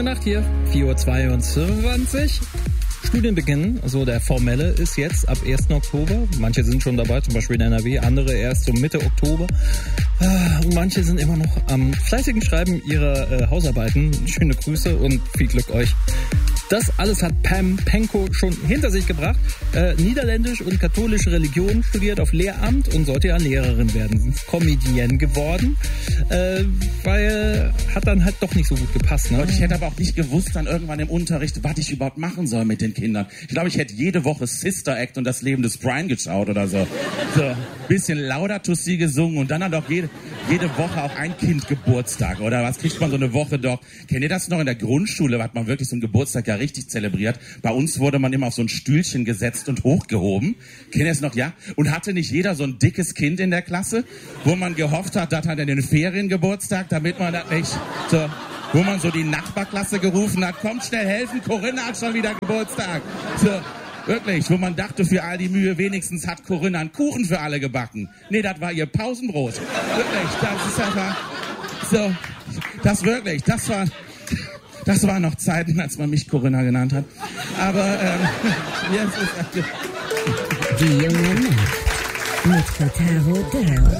Nacht hier, 4:22 Uhr. Studienbeginn, also der formelle, ist jetzt ab 1. Oktober. Manche sind schon dabei, zum Beispiel in NRW, andere erst so Mitte Oktober. Und manche sind immer noch am fleißigen Schreiben ihrer Hausarbeiten. Schöne Grüße und viel Glück euch. Das alles hat Pam Penko schon hinter sich gebracht. Niederländisch und katholische Religion, studiert auf Lehramt und sollte ja Lehrerin werden. Comedienne geworden, weil hat dann halt doch nicht so gut gepasst. Ne? Ich hätte aber auch nicht gewusst dann irgendwann im Unterricht, was ich überhaupt machen soll mit den Kindern. Ich glaube, ich hätte jede Woche Sister Act und das Leben des Brian geschaut oder so. So, bisschen Laudato Si gesungen und dann hat auch jede Woche auch ein Kind Geburtstag oder was kriegt man so eine Woche doch. Kennt ihr das noch in der Grundschule, hat man wirklich so einen Geburtstag ja richtig zelebriert. Bei uns wurde man immer auf so ein Stühlchen gesetzt und hochgehoben. Kennt ihr es noch? Ja. Und hatte nicht jeder so ein dickes Kind in der Klasse, wo man gehofft hat, das hat in den Ferien Geburtstag, damit man das nicht so, wo man so die Nachbarklasse gerufen hat, kommt schnell helfen, Corinna hat schon wieder Geburtstag. So, wirklich, wo man dachte, für all die Mühe, wenigstens hat Corinna einen Kuchen für alle gebacken. Nee, das war ihr Pausenbrot. Wirklich, das ist einfach so, das waren noch Zeiten, als man mich Corinna genannt hat. Aber jetzt ist Die junge Nacht mit Cotaro Dörr.